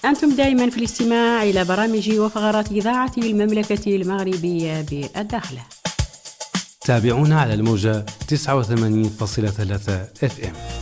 أنتم دائما في الاستماع إلى برامج وفقرات إذاعة المملكة المغربية بالداخلة. تابعونا على الموجة 89.3 FM.